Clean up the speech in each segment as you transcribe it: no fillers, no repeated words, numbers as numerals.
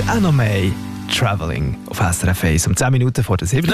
Anna May, Travelling auf SRF 1 um 10 Minuten vor der 7.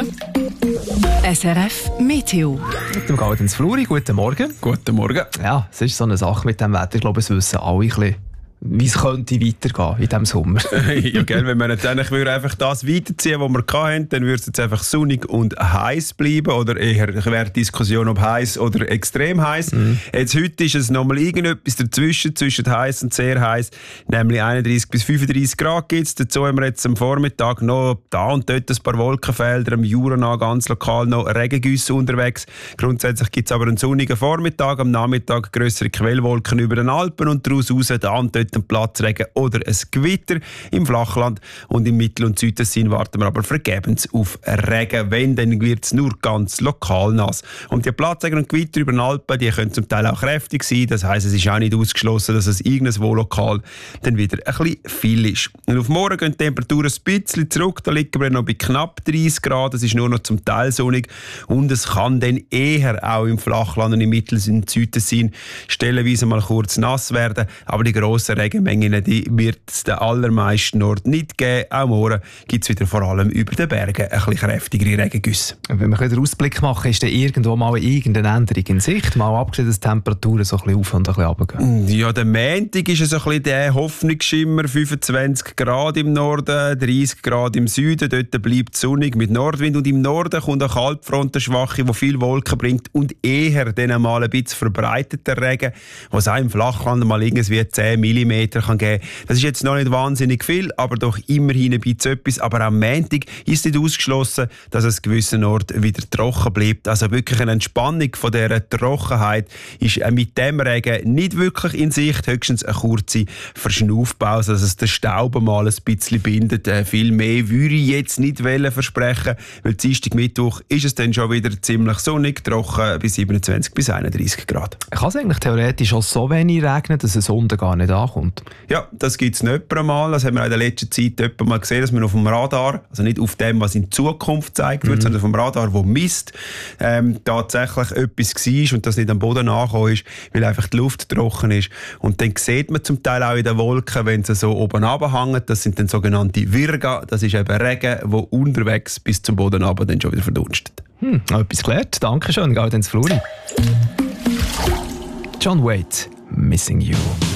SRF Meteo. Mit dem Gaudenz Fluri, guten Morgen. Guten Morgen. Ja, es ist so eine Sache mit dem Wetter. Ich glaube, es wissen alle ein bisschen, wie es könnte weitergehen in diesem Sommer. Ja, gell, wenn wir nicht einfach das weiterziehen, was wir hatten, dann würde es jetzt einfach sonnig und heiß bleiben. Oder eher wäre die Diskussion, ob heiß oder extrem heiß. Jetzt heute ist es nochmal irgendetwas dazwischen, zwischen heiß und sehr heiß. Nämlich 31 bis 35 Grad gibt es. Dazu haben wir jetzt am Vormittag noch da und dort ein paar Wolkenfelder, am Jura ganz lokal noch Regengüsse unterwegs. Grundsätzlich gibt es aber einen sonnigen Vormittag, am Nachmittag grössere Quellwolken über den Alpen und daraus raus da und dort ein Platzregen oder ein Gewitter im Flachland, und im Mittel- und Südtessin warten wir aber vergebens auf Regen. Wenn, dann wird es nur ganz lokal nass. Und die Platzregen und Gewitter über den Alpen, die können zum Teil auch kräftig sein. Das heisst, es ist auch nicht ausgeschlossen, dass es irgendwo lokal dann wieder ein bisschen viel ist. Und auf morgen gehen die Temperaturen ein bisschen zurück. Da liegen wir noch bei knapp 30 Grad. Es ist nur noch zum Teil sonnig. Und es kann dann eher auch im Flachland und im Mittel- und Südtessin stellenweise mal kurz nass werden. Aber die grossen Regenmengen, die wird es den allermeisten Orten nicht geben. Auch morgen gibt es wieder vor allem über den Bergen ein bisschen kräftigere Regengüsse. Wenn wir einen Ausblick machen, ist dann irgendwo mal irgendeine Änderung in Sicht? Mal abgesehen, dass die Temperaturen so ein bisschen auf und ein bisschen runtergehen. Ja, der Montag ist so ein bisschen der Hoffnungsschimmer. 25 Grad im Norden, 30 Grad im Süden. Dort bleibt es sonnig mit Nordwind. Und im Norden kommt eine Kaltfront, eine schwache, die viel Wolken bringt und eher dann mal ein bisschen verbreiteter Regen, was auch im Flachland mal irgendwie 10 mm kann geben. Das ist jetzt noch nicht wahnsinnig viel, aber doch immerhin ein bisschen etwas. Aber am Montag ist nicht ausgeschlossen, dass es an gewissen Orten wieder trocken bleibt. Also wirklich eine Entspannung von dieser Trockenheit ist mit dem Regen nicht wirklich in Sicht. Höchstens eine kurze Verschnaufpause, dass es den Staub mal ein bisschen bindet. Viel mehr würde ich jetzt nicht versprechen, weil Dienstag, Mittwoch ist es dann schon wieder ziemlich sonnig, trocken bis 27 bis 31 Grad. Kann es eigentlich theoretisch auch so wenig regnen, dass es unten gar nicht ankommt? Ja, das gibt es nicht einmal. Das haben wir in der letzten Zeit etwa mal gesehen, dass man auf dem Radar, also nicht auf dem, was in Zukunft gezeigt wird, sondern auf dem Radar, wo misst, tatsächlich etwas war und das nicht am Boden angekommen ist, weil einfach die Luft trocken ist. Und dann sieht man zum Teil auch in den Wolken, wenn sie so oben runterhängen, das sind dann sogenannte Virga, das ist eben Regen, der unterwegs bis zum Boden runter dann schon wieder verdunstet. Etwas gelernt. Dankeschön, Gaudenz Fluri. John Waite, Missing You.